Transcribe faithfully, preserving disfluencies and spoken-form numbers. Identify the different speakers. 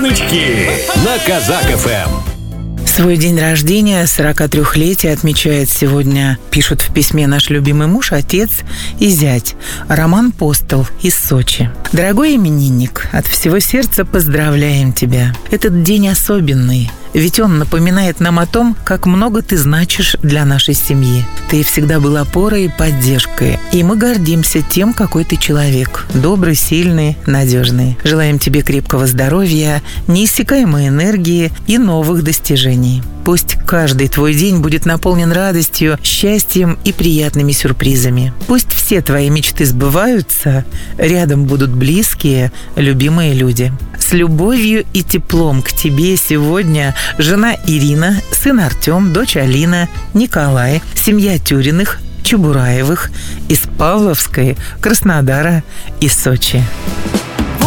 Speaker 1: Баночки на Казак эф эм.
Speaker 2: Свой день рождения, сорокатрёхлетие, отмечает сегодня, пишут в письме, наш любимый муж, отец и зять Роман Постол из Сочи. Дорогой именинник, от всего сердца поздравляем тебя. Этот день особенный, ведь он напоминает нам о том, как много ты значишь для нашей семьи. Ты всегда был опорой и поддержкой, и мы гордимся тем, какой ты человек. Добрый, сильный, надежный. Желаем тебе крепкого здоровья, неиссякаемой энергии и новых достижений. Пусть каждый твой день будет наполнен радостью, счастьем и приятными сюрпризами. Пусть все твои мечты сбываются, рядом будут близкие, любимые люди. С любовью и теплом к тебе сегодня жена Ирина, сын Артем, дочь Алина, Николай, семья Тюриных, Чебураевых из Павловской, Краснодара и Сочи.